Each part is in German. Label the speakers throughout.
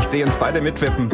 Speaker 1: sehe uns beide mitwippen.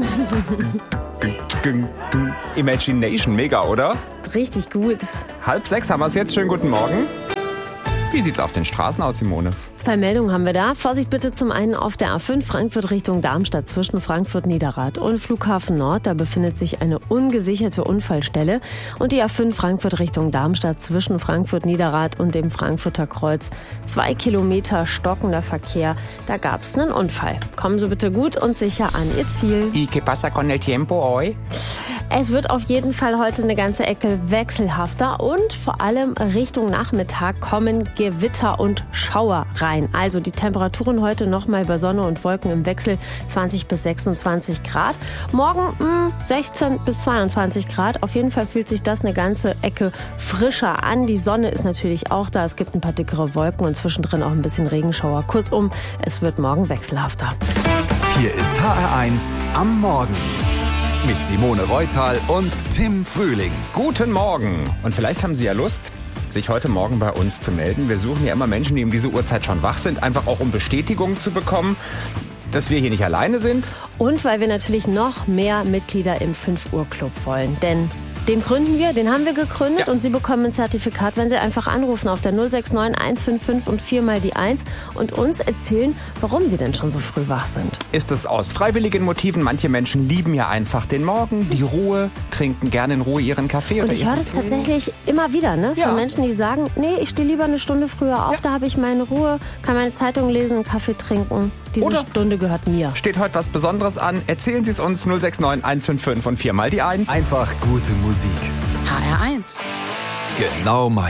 Speaker 1: Imagination, mega, oder?
Speaker 2: Richtig gut.
Speaker 1: 5:30 haben wir es jetzt. Schönen guten Morgen. Wie sieht's auf den Straßen aus, Simone?
Speaker 2: 2 Meldungen haben wir da. Vorsicht bitte zum einen auf der A5 Frankfurt Richtung Darmstadt zwischen Frankfurt-Niederrad und Flughafen Nord. Da befindet sich eine ungesicherte Unfallstelle. Und die A5 Frankfurt Richtung Darmstadt zwischen Frankfurt-Niederrad und dem Frankfurter Kreuz. 2 Kilometer stockender Verkehr. Da gab's einen Unfall. Kommen Sie bitte gut und sicher an Ihr Ziel.
Speaker 1: ¿Y qué pasa con el tiempo hoy?
Speaker 2: Es wird auf jeden Fall heute eine ganze Ecke wechselhafter und vor allem Richtung Nachmittag kommen Gewitter und Schauer rein. Also die Temperaturen heute nochmal bei Sonne und Wolken im Wechsel 20 bis 26 Grad. Morgen 16 bis 22 Grad. Auf jeden Fall fühlt sich das eine ganze Ecke frischer an. Die Sonne ist natürlich auch da. Es gibt ein paar dickere Wolken und zwischendrin auch ein bisschen Regenschauer. Kurzum, es wird morgen wechselhafter.
Speaker 3: Hier ist HR1 am Morgen. Mit Simone Reutal und Tim Frühling.
Speaker 1: Guten Morgen. Und vielleicht haben Sie ja Lust, sich heute Morgen bei uns zu melden. Wir suchen ja immer Menschen, die um diese Uhrzeit schon wach sind, einfach auch um Bestätigung zu bekommen, dass wir hier nicht alleine sind.
Speaker 2: Und weil wir natürlich noch mehr Mitglieder im 5-Uhr-Club wollen. Denn den gründen wir, den haben wir gegründet und Sie bekommen ein Zertifikat, wenn Sie einfach anrufen auf der 069 155 und 4 mal die 1 und uns erzählen, warum Sie denn schon so früh wach sind.
Speaker 1: Ist es aus freiwilligen Motiven? Manche Menschen lieben ja einfach den Morgen, die Ruhe, trinken gerne in Ruhe ihren Kaffee.
Speaker 2: Und ich höre das tatsächlich immer wieder, ne? Von Menschen, die sagen, nee, ich stehe lieber eine Stunde früher auf, da habe ich meine Ruhe, kann meine Zeitung lesen, einen Kaffee trinken. Diese Stunde gehört mir.
Speaker 1: Steht heute was Besonderes an? Erzählen Sie es uns 069 155 und 4 mal die 1.
Speaker 3: Einfach gute Musik.
Speaker 4: HR1.
Speaker 3: Genau mein